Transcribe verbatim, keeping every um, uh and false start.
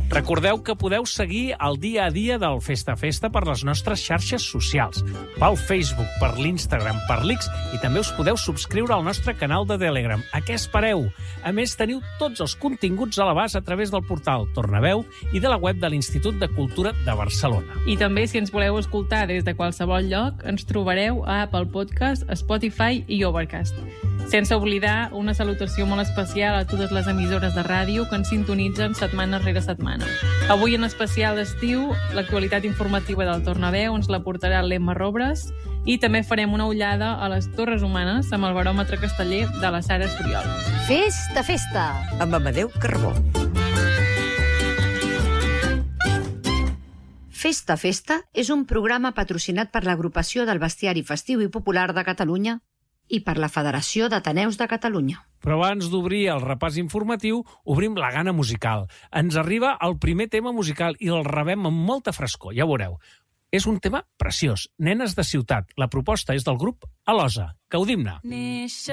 Recordeu que podeu seguir el dia a dia del Festa Festa per les nostres xarxes socials, pel Facebook, per l'Instagram, per l'X, i també us podeu subscriure al nostre canal de Telegram. A què espereu? A més, teniu tots els continguts a l'abast a través del portal Tornaveu i de la web de l'Institut de Cultura de Barcelona. I també, si ens voleu escoltar des de qualsevol lloc, ens trobareu a Apple Podcast, Spotify i Overcast. Sense oblidar una salutació molt especial a totes les emissores de ràdio que ens sintonitzen setmana rere setmana. Avui, en especial d'estiu, l'actualitat informativa del Tornaveu ens la portarà l'Emma Robres i també farem una ullada a les Torres Humanes amb el baròmetre casteller de la Sara Esbriol. Festa, festa! Amb Amadeu Carbó. Festa, festa és un programa patrocinat per l'Agrupació del Bestiari Festiu i Popular de Catalunya i per la Federació d'Ateneus de Catalunya. Però abans d'obrir el repàs informatiu, obrim la gana musical. Ens arriba el primer tema musical i el rebem amb molta frescor, ja veureu. És un tema preciós, Nenes de ciutat. La proposta és del grup Alosa. Gaudim-ne.